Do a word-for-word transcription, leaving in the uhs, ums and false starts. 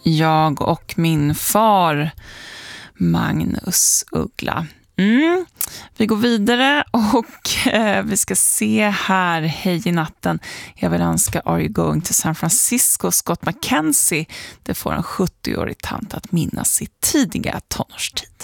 Jag och min far Magnus Uggla. Mm. Vi går vidare och eh, vi ska se här. Hej i natten. Jag vill önska Are You Going to San Francisco? Scott McKenzie. Det får en sjuttio-årig tant att minnas sitt tidiga tonårstid.